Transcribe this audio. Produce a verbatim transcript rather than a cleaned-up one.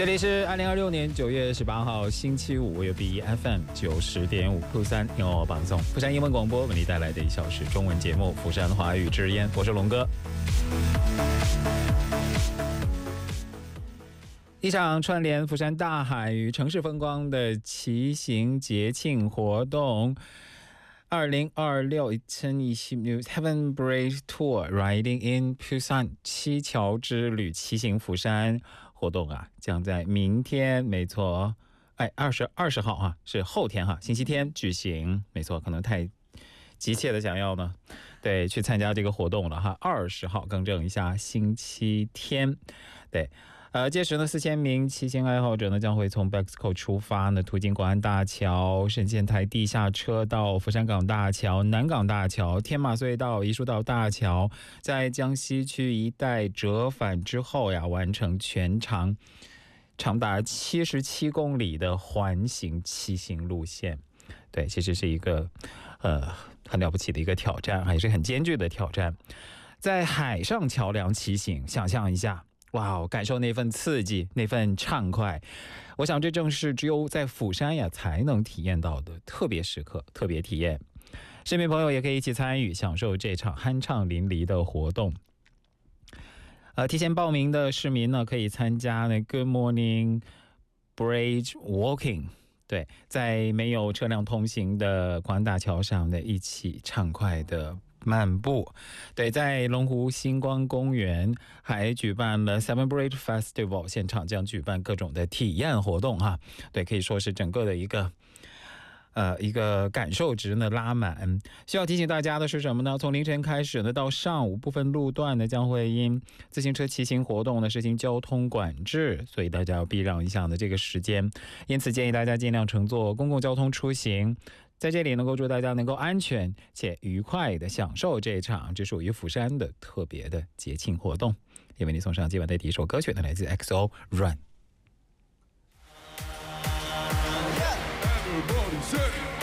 这里是二零二六年九月十八号星期五，由 B F M 九十点五负三英文放送釜山英文广播为你带来的一小时中文节目《釜山华语之音》，我是龙哥。一场串联釜山大海与城市风光的骑行节庆活动。二零二六이천이십육 Heaven Bridge Tour Riding in Busan 七桥之旅骑行釜山活动啊，将在明天，没错，哎，二十二十号啊，是后天哈，星期天举行，没错，可能太急切的想要呢，对，去参加这个活动了哈。二十号更正一下，星期天，对。呃，届时呢，四千名骑行爱好者呢将会从 Bexco 出发呢，途经国安大桥、神仙台地下车道、釜山港大桥、南港大桥、天马隧道、宜树道大桥，在江西区一带折返之后呀，完成全长长达七十七公里的环形骑行路线。对，其实是一个呃很了不起的一个挑战，还是很艰巨的挑战。在海上桥梁骑行，想象一下。哇，感受那份刺激，那份畅快，我想这正是只有在釜山呀才能体验到的特别时刻、特别体验。市民朋友也可以一起参与，享受这场酣畅淋漓的活动。呃，提前报名的市民呢，可以参加那 Good Morning Bridge Walking。对，在没有车辆通行的国安大桥上呢，一起畅快的漫步。对，在龙湖星光公园还举办了 Seven Bridge Festival， 现场将举办各种的体验活动哈。对，可以说是整个的一个呃一个感受值呢拉满。需要提醒大家的是什么呢？从凌晨开始呢，到上午部分路段呢将会因自行车骑行活动呢实行交通管制，所以大家要避让一下呢这个时间。因此建议大家尽量乘坐公共交通出行。在这里能够祝大家能够安全且愉快的享受这场只属于釜山的特别的节庆活动。也为你送上今晚的第一首歌曲呢，来自 X O Run。 Everybody say